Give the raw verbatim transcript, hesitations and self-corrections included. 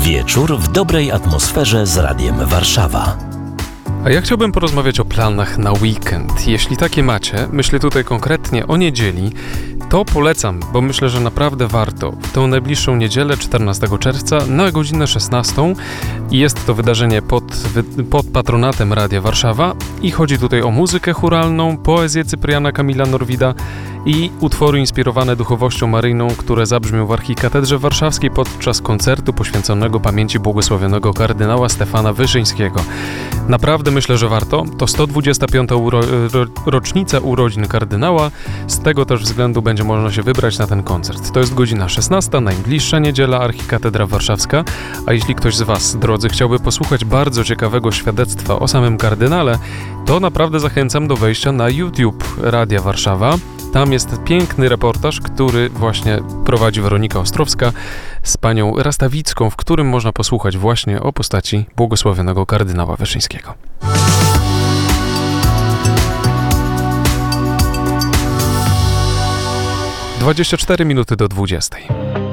Wieczór w dobrej atmosferze z Radiem Warszawa. A ja chciałbym porozmawiać o planach na weekend. Jeśli takie macie, myślę tutaj konkretnie o niedzieli, to polecam, bo myślę, że naprawdę warto. W tę najbliższą niedzielę, czternastego czerwca, na godzinę szesnastą, i jest to wydarzenie pod, pod patronatem Radia Warszawa i chodzi tutaj o muzykę chóralną, poezję Cypriana Kamila Norwida i utwory inspirowane duchowością maryjną, które zabrzmią w Archikatedrze Warszawskiej podczas koncertu poświęconego pamięci błogosławionego kardynała Stefana Wyszyńskiego. Naprawdę myślę, że warto. To sto dwudziesta piąta uro- ro- rocznica urodzin kardynała. Z tego też względu będzie można się wybrać na ten koncert. To jest godzina szesnasta, najbliższa niedziela, Archikatedra Warszawska. A jeśli ktoś z Was, drodzy, chciałby posłuchać bardzo ciekawego świadectwa o samym kardynale, to naprawdę zachęcam do wejścia na YouTube Radia Warszawa. Tam jest piękny reportaż, który właśnie prowadzi Weronika Ostrowska z panią Rastawicką, w którym można posłuchać właśnie o postaci błogosławionego kardynała Wyszyńskiego. dwadzieścia cztery minuty do dwudziestej.